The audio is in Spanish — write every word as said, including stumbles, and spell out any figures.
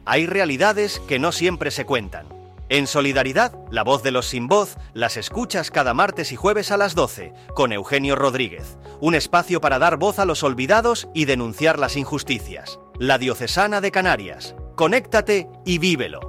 Hay realidades que no siempre se cuentan. En Solidaridad, la voz de los sin voz, las escuchas cada martes y jueves a las doce, con Eugenio Rodríguez. Un espacio para dar voz a los olvidados y denunciar las injusticias. La Diocesana de Canarias. Conéctate y vívelo.